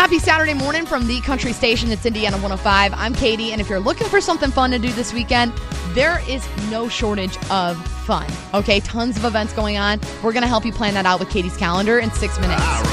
Happy Saturday morning from the country station. It's Indiana 105. I'm Katie, and if you're looking for something fun to do this weekend, there is no shortage of fun. Okay, tons of events going on. We're going to help you plan that out with Katie's calendar in 6 minutes.